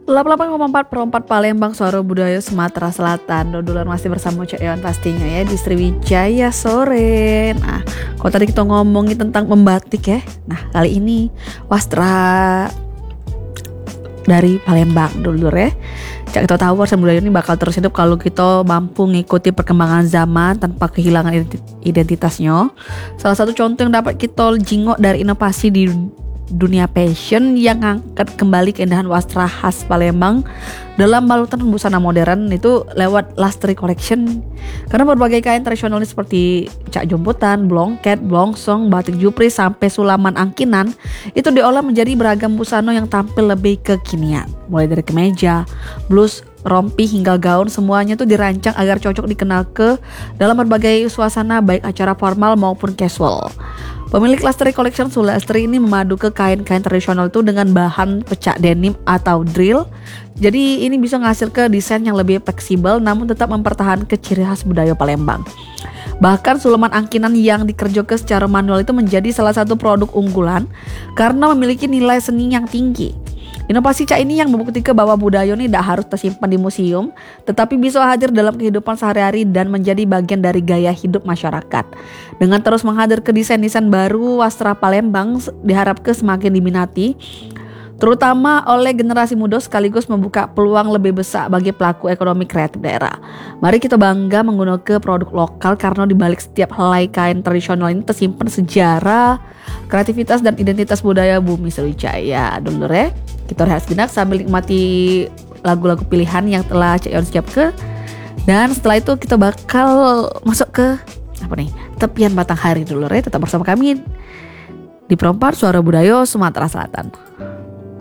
88,4 Palembang, Suara Budaya Sumatera Selatan. Dodolan masih bersama Cak Ewan pastinya ya di Sriwijaya sore. Nah, kalau tadi kita ngomongin tentang membatik ya. Nah, kali ini wastra dari Palembang dulu ya. Cak kita tahu wastra budaya ini bakal terus hidup kalau kita mampu mengikuti perkembangan zaman tanpa kehilangan identitasnya. Salah satu contoh yang dapat kita jingok dari inovasi di dunia fashion yang angkat kembali keindahan wastra khas Palembang dalam balutan busana modern itu lewat Lastri Collection. Karena berbagai kain tradisional seperti cak jompotan, blongket, blongsong, batik jupri sampai sulaman angkinan itu diolah menjadi beragam busana yang tampil lebih kekinian. Mulai dari kemeja, blus, rompi hingga gaun, semuanya tuh dirancang agar cocok dikenal ke dalam berbagai suasana baik acara formal maupun casual. Pemilik Lastri Collection Sulastri ini memadu ke kain-kain tradisional itu dengan bahan pecak denim atau drill. Jadi ini bisa menghasilkan desain yang lebih fleksibel namun tetap mempertahankan ciri khas budaya Palembang. Bahkan sulaman angkinan yang dikerjakan secara manual itu menjadi salah satu produk unggulan karena memiliki nilai seni yang tinggi. Inovasi cak ini yang membuktikan bahwa budaya ini tidak harus tersimpan di museum, tetapi bisa hadir dalam kehidupan sehari-hari dan menjadi bagian dari gaya hidup masyarakat. Dengan terus menghadirkan desain-desain baru, wastra Palembang diharapkan semakin diminati, terutama oleh generasi muda sekaligus membuka peluang lebih besar bagi pelaku ekonomi kreatif daerah. Mari kita bangga menggunakan produk lokal karena di balik setiap helai kain tradisional ini tersimpan sejarah, kreativitas dan identitas budaya bumi Sriwijaya. Dulu kita rehat sejenak sambil nikmati lagu-lagu pilihan yang telah Cak Yon siapkan. Dan setelah itu kita bakal masuk ke tepian matahari dulu tetap bersama kami di Perempat Suara Budaya Sumatera Selatan.